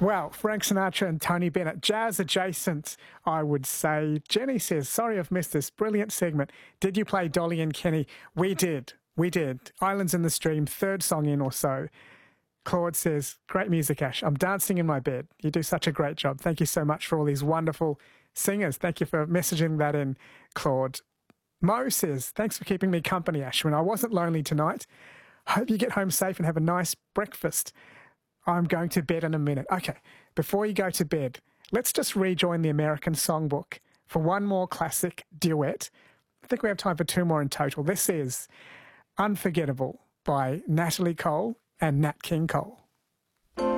Well, Frank Sinatra and Tony Bennett, jazz adjacent, I would say. Jenny says, sorry I've missed this brilliant segment. Did you play Dolly and Kenny? We did. Islands in the Stream, third song in or so. Claude says, great music, Ash. I'm dancing in my bed. You do such a great job. Thank you so much for all these wonderful singers. Thank you for messaging that in, Claude. Mo says, thanks for keeping me company, Ashwin. I wasn't lonely tonight. Hope you get home safe and have a nice breakfast. I'm going to bed in a minute. Okay, before you go to bed, let's just rejoin the American Songbook for one more classic duet. I think we have time for two more in total. This is Unforgettable by Natalie Cole and Nat King Cole.